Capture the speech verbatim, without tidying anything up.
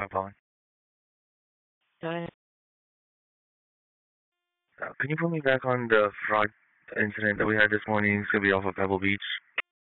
I'm calling. Go Uh, can you put me back on the fraud incident that we had this morning? It's gonna be off of Pebble Beach.